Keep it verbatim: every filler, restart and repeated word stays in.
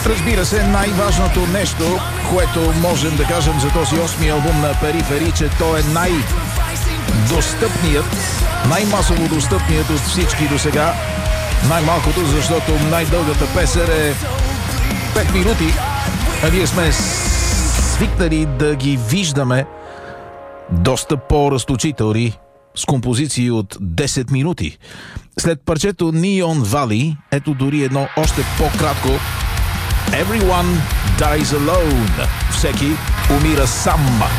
Разбира се, най-важното нещо, което можем да кажем за този осми албум на Перифери, че той е най-достъпният, най-масово достъпният от всички до сега. Най-малкото, защото най-дългата песен е пет минути, а ние сме свикнали да ги виждаме доста по-разточителни с композиции от десет минути. След парчето Neon Valley, ето дори едно още по-кратко Everyone Dies Alone. Всеки умира сам.